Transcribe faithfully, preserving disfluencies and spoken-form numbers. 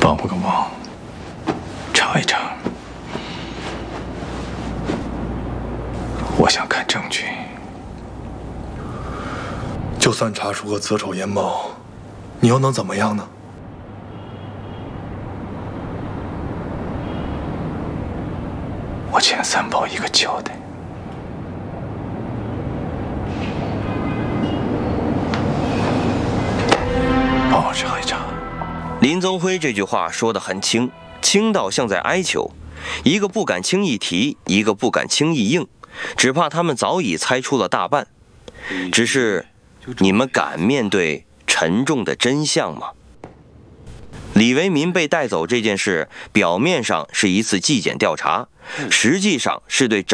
帮我个忙，查一查。我想看证据。 就算查出个子丑寅卯，你又能怎么样呢？ 我欠三宝一个交代。帮我查一查。 林宗辉这句话说得很轻，轻到像在哀求，一个不敢轻易提，一个不敢轻易应，只怕他们早已猜出了大半。只是，你们敢面对沉重的真相吗？李维民被带走这件事，表面上是一次纪检调查，实际上是对整